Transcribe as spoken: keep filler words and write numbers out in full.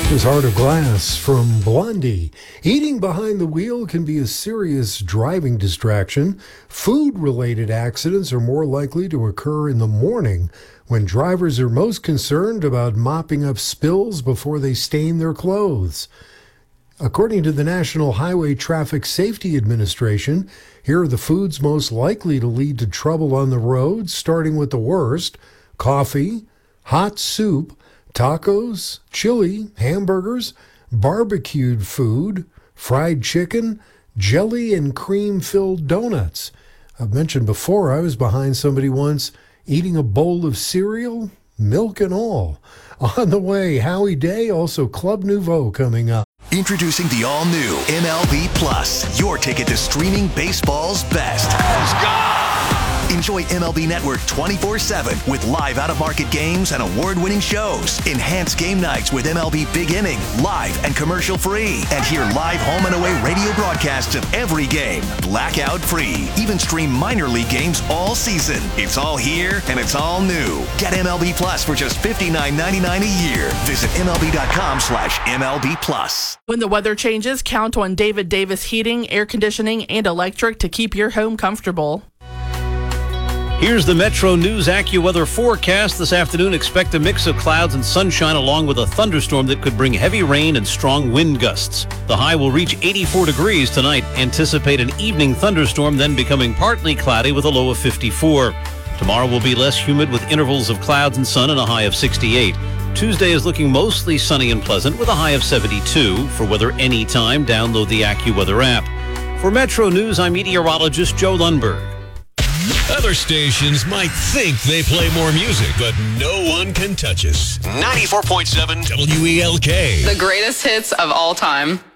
Was Heart of Glass from Blondie. Eating behind the wheel can be a serious driving distraction. Food-related accidents are more likely to occur in the morning when drivers are most concerned about mopping up spills before they stain their clothes. According to the National Highway Traffic Safety Administration, here are the foods most likely to lead to trouble on the road, starting with the worst: coffee, hot soup, tacos, chili, hamburgers, barbecued food, fried chicken, jelly and cream-filled donuts. I've mentioned before I was behind somebody once eating a bowl of cereal, milk and all. On the way, Howie Day, also Club Nouveau coming up. Introducing the all-new M L B Plus, your ticket to streaming baseball's best. Let's go! Enjoy M L B Network twenty-four seven with live out-of-market games and award-winning shows. Enhance game nights with M L B Big Inning, live and commercial-free. And hear live home and away radio broadcasts of every game, blackout-free. Even stream minor league games all season. It's all here and it's all new. Get M L B Plus for just fifty-nine ninety-nine a year. Visit MLB.com slash MLB Plus. When the weather changes, count on David Davis Heating, Air Conditioning, and Electric to keep your home comfortable. Here's the Metro News AccuWeather forecast. This afternoon, expect a mix of clouds and sunshine along with a thunderstorm that could bring heavy rain and strong wind gusts. The high will reach eighty-four degrees tonight. Anticipate an evening thunderstorm, then becoming partly cloudy with a low of fifty-four. Tomorrow will be less humid with intervals of clouds and sun and a high of sixty-eight. Tuesday is looking mostly sunny and pleasant with a high of seventy-two. For weather anytime, download the AccuWeather app. For Metro News, I'm meteorologist Joe Lundberg. Other stations might think they play more music, but no one can touch us. ninety-four point seven W E L K. The greatest hits of all time.